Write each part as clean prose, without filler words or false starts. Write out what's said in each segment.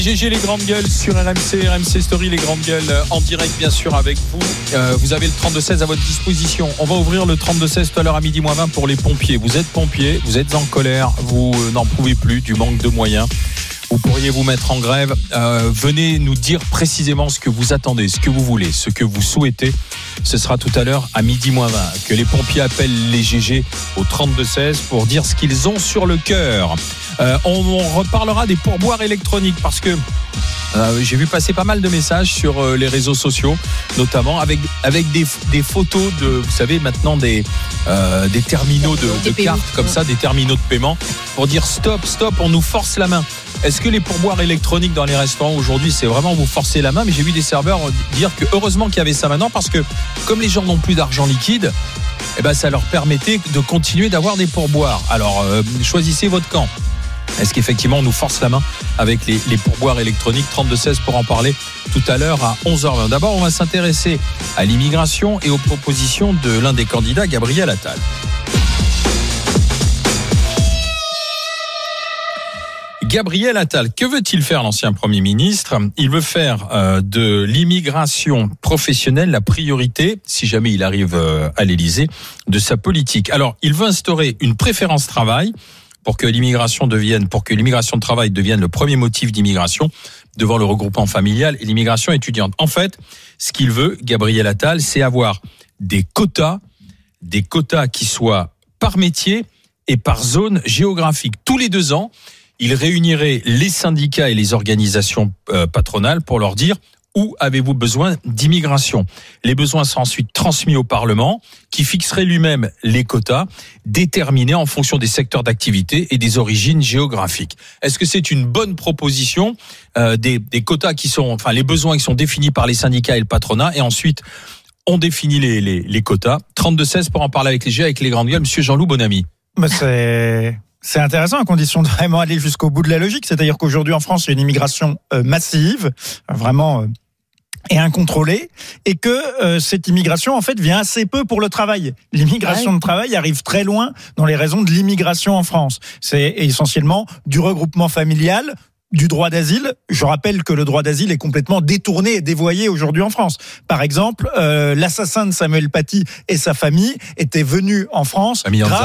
GG les grandes gueules sur RMC Story, les grandes gueules en direct bien sûr avec vous. Vous avez le 32-16 à votre disposition. On va ouvrir le 32-16 tout à l'heure à 12h20 pour les pompiers. Vous êtes pompier, vous êtes en colère, vous n'en pouvez plus du manque de moyens. Vous pourriez vous mettre en grève. Venez nous dire précisément ce que vous attendez, ce que vous voulez, ce que vous souhaitez. Ce sera tout à l'heure à 12h20 que les pompiers appellent les GG au 32-16 pour dire ce qu'ils ont sur le cœur. On reparlera des pourboires électroniques parce que j'ai vu passer pas mal de messages sur les réseaux sociaux, notamment avec des photos de, vous savez maintenant des terminaux de cartes comme ça, des terminaux de paiement pour dire stop, on nous force la main. Est-ce que les pourboires électroniques dans les restaurants aujourd'hui, c'est vraiment vous forcer la main? Mais j'ai vu des serveurs dire que heureusement qu'il y avait ça maintenant parce que comme les gens n'ont plus d'argent liquide, ça leur permettait de continuer d'avoir des pourboires. Alors choisissez votre camp. Est-ce qu'effectivement on nous force la main avec les pourboires électroniques? 32-16 pour en parler tout à l'heure à 11h20. D'abord on va s'intéresser à l'immigration et aux propositions de l'un des candidats, Gabriel Attal. Gabriel Attal, que veut-il faire l'ancien Premier ministre? Il veut faire de l'immigration professionnelle la priorité, si jamais il arrive à l'Élysée, de sa politique. Alors, il veut instaurer une préférence travail pour que l'immigration de travail devienne le premier motif d'immigration devant le regroupement familial et l'immigration étudiante. En fait, ce qu'il veut, Gabriel Attal, c'est avoir des quotas qui soient par métier et par zone géographique. Tous les 2 ans, il réunirait les syndicats et les organisations patronales pour leur dire où avez-vous besoin d'immigration. Les besoins sont ensuite transmis au Parlement qui fixerait lui-même les quotas déterminés en fonction des secteurs d'activité et des origines géographiques. Est-ce que c'est une bonne proposition des quotas qui sont, enfin les besoins qui sont définis par les syndicats et le patronat et ensuite on définit les quotas. 32-16 pour en parler avec les grandes gueules. Monsieur Jean-Loup Bonamy. C'est intéressant à condition de vraiment aller jusqu'au bout de la logique. C'est-à-dire qu'aujourd'hui en France, il y a une immigration massive, vraiment et incontrôlée, et que cette immigration en fait vient assez peu pour le travail. L'immigration de travail arrive très loin dans les raisons de l'immigration en France. C'est essentiellement du regroupement familial, du droit d'asile. Je rappelle que le droit d'asile est complètement détourné et dévoyé aujourd'hui en France. Par exemple, l'assassin de Samuel Paty et sa famille étaient venus en France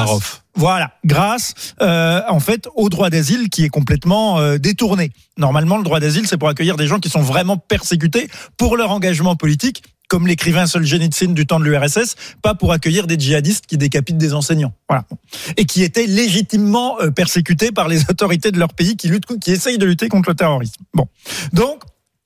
grâce en fait au droit d'asile qui est complètement détourné. Normalement, le droit d'asile, c'est pour accueillir des gens qui sont vraiment persécutés pour leur engagement politique, comme l'écrivain Solzhenitsyn du temps de l'URSS, pas pour accueillir des djihadistes qui décapitent des enseignants. Voilà. Et qui étaient légitimement persécutés par les autorités de leur pays qui essayent de lutter contre le terrorisme. Bon. Donc,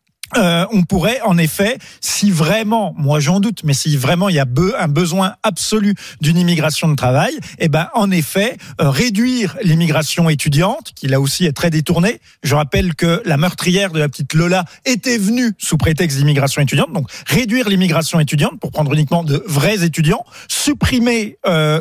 on pourrait en effet, si vraiment, moi j'en doute, mais si vraiment il y a un besoin absolu d'une immigration de travail, en effet, réduire l'immigration étudiante, qui là aussi est très détournée. Je rappelle que la meurtrière de la petite Lola était venue sous prétexte d'immigration étudiante, donc réduire l'immigration étudiante pour prendre uniquement de vrais étudiants, supprimer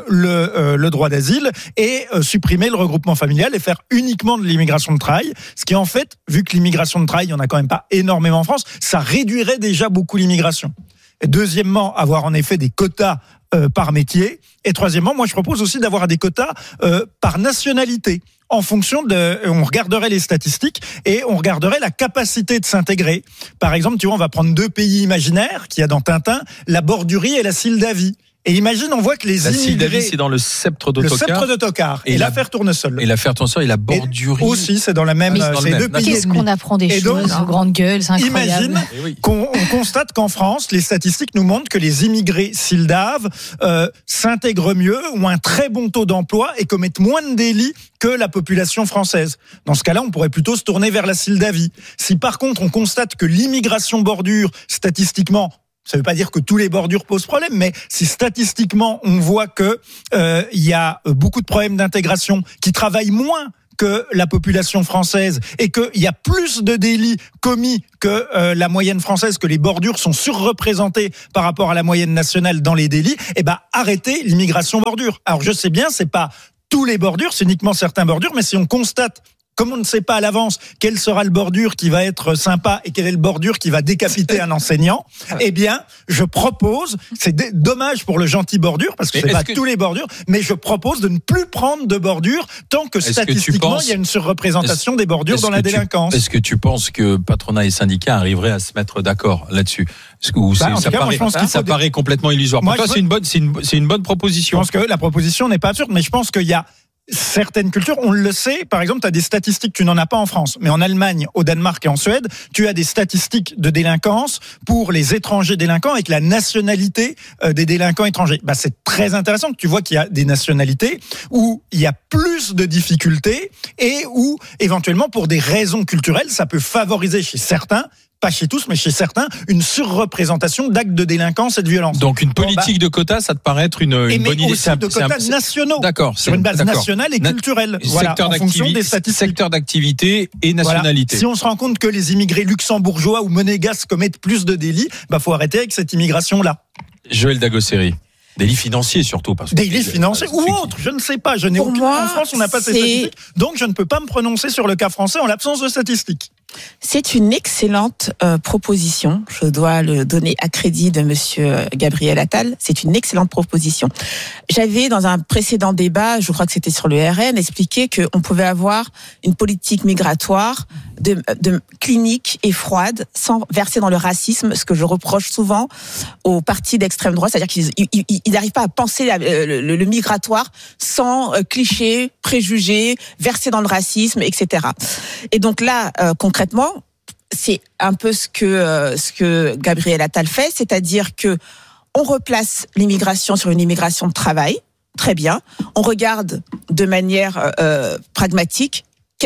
le droit d'asile et supprimer le regroupement familial et faire uniquement de l'immigration de travail, ce qui en fait, vu que l'immigration de travail, il y en a quand même pas énormément en France, ça réduirait déjà beaucoup l'immigration. Et deuxièmement, avoir en effet des quotas par métier. Et troisièmement, moi je propose aussi d'avoir des quotas par nationalité. En fonction on regarderait les statistiques et on regarderait la capacité de s'intégrer. Par exemple, tu vois, on va prendre 2 pays imaginaires qu'il y a dans Tintin, la Bordurie et la Sildavie. Et imagine, on voit que les immigrés... La Sildavie, c'est dans le sceptre d'Ottokar. Le sceptre d'Ottokar. Et l'affaire Tournesol. Et l'affaire Tournesol et la Bordurie. Aussi, c'est dans la même... c'est 2 pays. Qu'est-ce qu'on apprend des choses aux grandes gueules, c'est incroyable. Imagine qu'on constate qu'en France, les statistiques nous montrent que les immigrés sildaves s'intègrent mieux, ont un très bon taux d'emploi et commettent moins de délits que la population française. Dans ce cas-là, on pourrait plutôt se tourner vers la Sildavie. Si par contre, on constate que l'immigration bordure, statistiquement, ça ne veut pas dire que tous les bordures posent problème, mais si statistiquement on voit que y a beaucoup de problèmes d'intégration, qui travaillent moins que la population française et qu'il y a plus de délits commis que la moyenne française, que les bordures sont surreprésentées par rapport à la moyenne nationale dans les délits, arrêtez l'immigration bordure. Alors je sais bien, c'est pas tous les bordures, c'est uniquement certains bordures, mais si on constate comme on ne sait pas à l'avance quelle sera le bordure qui va être sympa et quelle est le bordure qui va décapiter un enseignant, eh bien, je propose, c'est dommage pour le gentil bordure, parce que c'est pas tous les bordures, mais je propose de ne plus prendre de bordure tant que statistiquement, il y a une surreprésentation des bordures dans la délinquance. Est-ce que tu penses que patronat et syndicats arriveraient à se mettre d'accord là-dessus? Ça paraît complètement illusoire. Pour toi, c'est une bonne proposition. Je pense que la proposition n'est pas absurde, mais je pense qu'il y a certaines cultures, on le sait, par exemple, tu as des statistiques, tu n'en as pas en France, mais en Allemagne, au Danemark et en Suède, tu as des statistiques de délinquance pour les étrangers délinquants avec la nationalité des délinquants étrangers. C'est très intéressant que tu vois qu'il y a des nationalités où il y a plus de difficultés et où, éventuellement, pour des raisons culturelles, ça peut favoriser chez certains, pas chez tous, mais chez certains, une surreprésentation d'actes de délinquance et de violence. Donc une politique de quotas, ça te paraît être une bonne idée. De quotas nationaux. D'accord. Sur une base nationale et culturelle. Voilà, en fonction des statistiques. Secteur d'activité et nationalité. Voilà. Si on se rend compte que les immigrés luxembourgeois ou monégasques commettent plus de délits, faut arrêter avec cette immigration-là. Joël Dagosseri. Délits financiers surtout. Délits financiers ou autres, je ne sais pas. En France, on n'a pas ces statistiques. Donc je ne peux pas me prononcer sur le cas français en l'absence de statistiques. C'est une excellente proposition. Je dois le donner à crédit de monsieur Gabriel Attal. C'est une excellente proposition. J'avais, dans un précédent débat, je crois que c'était sur le RN, expliqué qu'on pouvait avoir une politique migratoire de clinique et froide, sans verser dans le racisme, ce que je reproche souvent aux partis d'extrême droite, c'est-à-dire qu'ils n'arrivent pas à penser le migratoire sans clichés, préjugés, verser dans le racisme, etc. Et donc là, concrètement, c'est un peu ce que Gabriel Attal fait, c'est-à-dire que on replace l'immigration sur une immigration de travail, très bien. On regarde de manière pragmatique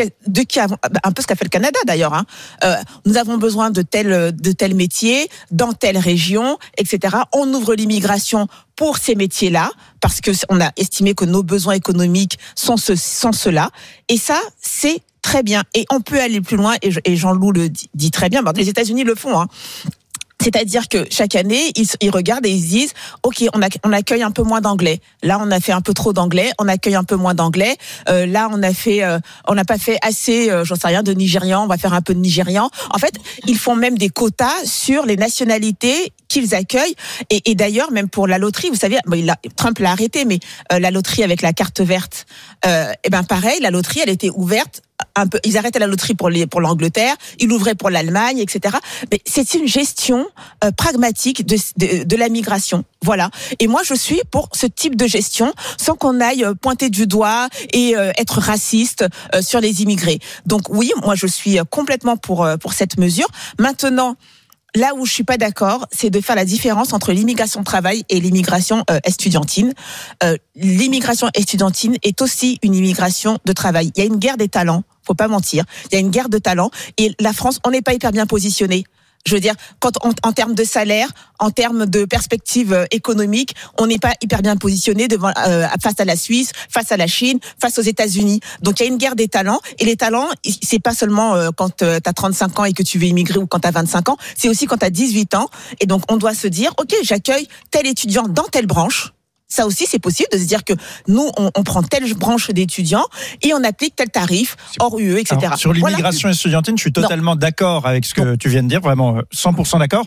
un peu ce qu'a fait le Canada d'ailleurs. Nous avons besoin de tel métier dans telle région, etc. On ouvre l'immigration pour ces métiers-là parce que on a estimé que nos besoins économiques sont ceux-là. Et ça, c'est très bien. Et on peut aller plus loin. Et Jean-Loup le dit très bien. Les États-Unis le font. C'est-à-dire que chaque année, ils regardent et ils se disent OK, on accueille un peu moins d'anglais. Là, on a fait un peu trop d'anglais, on accueille un peu moins d'anglais. Là, on n'a pas fait assez, j'en sais rien, de Nigérians, on va faire un peu de Nigérians. En fait, ils font même des quotas sur les nationalités qu'ils accueillent. Et d'ailleurs, même pour la loterie, vous savez, Trump l'a arrêté, mais la loterie avec la carte verte, pareil, la loterie, elle était ouverte. Ils arrêtaient la loterie pour l'Angleterre, ils l'ouvraient pour l'Allemagne, etc. Mais c'est une gestion pragmatique de la migration. Voilà. Et moi, je suis pour ce type de gestion, sans qu'on aille pointer du doigt et être raciste sur les immigrés. Donc oui, moi, je suis complètement pour cette mesure. Maintenant, là où je suis pas d'accord, c'est de faire la différence entre l'immigration de travail et l'immigration estudiantine. L'immigration estudiantine est aussi une immigration de travail. Il y a une guerre des talents, faut pas mentir. Il y a une guerre de talents et la France, on n'est pas hyper bien positionné. Je veux dire, en termes de salaire, en termes de perspectives économiques, on n'est pas hyper bien positionné face à la Suisse, face à la Chine, face aux États-Unis. Donc il y a une guerre des talents et les talents, c'est pas seulement quand tu as 35 ans et que tu veux immigrer ou quand tu as 25 ans, c'est aussi quand tu as 18 ans et donc on doit se dire OK, j'accueille tel étudiant dans telle branche. Ça aussi, c'est possible de se dire que nous, on prend telle branche d'étudiants et on applique tel tarif hors UE, etc. Alors, sur l'immigration estudiantine, je suis totalement d'accord avec ce que tu viens de dire, vraiment 100% d'accord.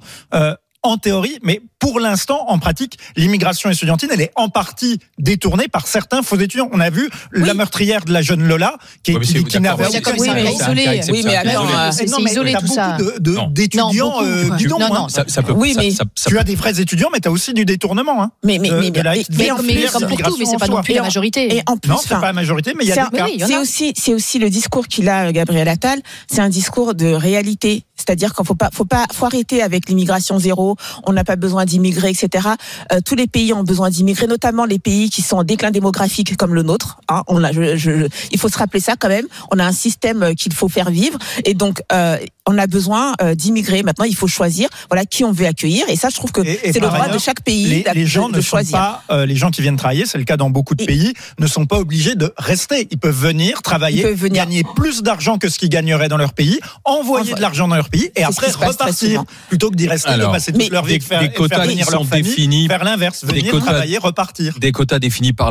En théorie, mais pour l'instant, en pratique, l'immigration estudiantine, elle est en partie détournée par certains faux étudiants. On a vu la meurtrière de la jeune Lola, qui n'avait aucun isolé. Oui, mais alors, c'est isolé tout ça. D'étudiants bidons. Non, tu as des vrais étudiants, mais tu as aussi du détournement. Mais comme pour tout, mais c'est pas non plus la majorité. Et en plus, non, c'est pas la majorité, mais il y a des cas. C'est aussi le discours qu'il a, Gabriel Attal. C'est un discours de réalité. C'est-à-dire qu'il faut arrêter avec l'immigration zéro. On n'a pas besoin d'immigrés, etc. Tous les pays ont besoin d'immigrés, notamment les pays qui sont en déclin démographique comme le nôtre. Il faut se rappeler ça quand même. On a un système qu'il faut faire vivre, et donc on a besoin d'immigrés. Maintenant, il faut choisir, qui on veut accueillir, et ça, je trouve que c'est le droit de chaque pays les gens de choisir. Les gens qui viennent travailler, c'est le cas dans beaucoup de pays, ne sont pas obligés de rester. Ils peuvent venir travailler, gagner plus d'argent que ce qu'ils gagneraient dans leur pays, envoyer de l'argent dans leur pays et après repartir, plutôt que d'y rester, de passer toute leur vie de faire venir leur famille, faire l'inverse, venir travailler, repartir. Des quotas définis par